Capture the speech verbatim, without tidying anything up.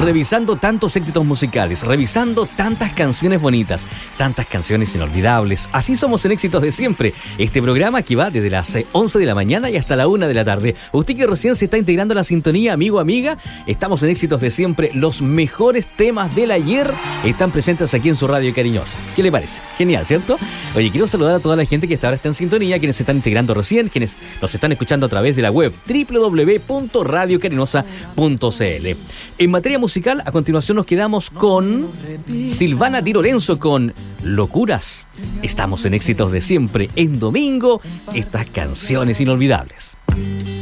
revisando tantos éxitos musicales, revisando tantas canciones bonitas, tantas canciones inolvidables. Así somos en Éxitos de Siempre, este programa que va desde las once de la mañana y hasta la una de la tarde. Usted que recién se está integrando a la sintonía, amigo, amiga, estamos en Éxitos de Siempre. Los mejores temas del ayer están presentes aquí en su radio cariñosa. ¿Qué le parece? Genial, ¿cierto? Oye, quiero saludar a toda la gente que hasta ahora está en sintonía, quienes se están integrando recién, quienes nos están escuchando a través de la web doble u doble u doble u punto radio carinosa punto c l. En materia musical, a continuación nos quedamos con Silvana Di Lorenzo con Locuras. Estamos en Éxitos de Siempre. En domingo, estas canciones inolvidables.